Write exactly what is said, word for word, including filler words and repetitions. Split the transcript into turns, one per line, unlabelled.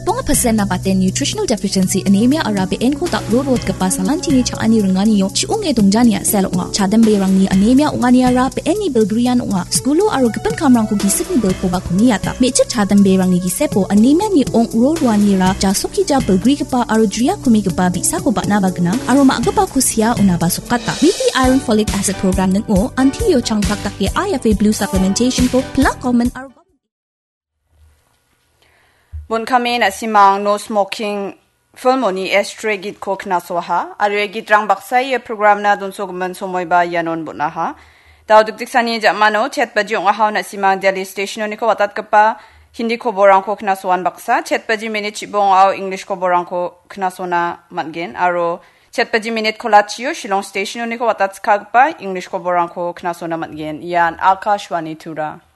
ponga percent na paten nutritional deficiency anemia arabe enko tak ro rot ka pasalan tini cha ani rungani yo chi unge dongjania sel nga chadam be rangni anemia ungani ara pe eni belgrian unga skulo aro gapan kamrang ko gisik ni bel ko ba kumiyata meche chadam be rangni gi sepo anemia ni ong ro rwani ra ja soki ja belgri ka pa aro jria kumi ka ba bisa ko ba na bagna aro ma ga pa kusia una ba sukata weekly iron folic acid program nang o anti yo chang tak tak ke I F A blue supplementation ko plak common aro
Bun kami na simang no smoking filmoni estre git kok na soha are git rang baksa ye program na dun sogman somoy ba yanon buna ha daw duk diksani jamano chet baji ong ha na simang Delhi station ni ko watat kapa hindi ko borang ko kna soan baksa chet baji minute chibong au english ko borang ko kna sona matgen aro chet baji minute ko lachio shillong station ni ko watat kagpa english ko borang ko kna sona matgen yan akashwani tura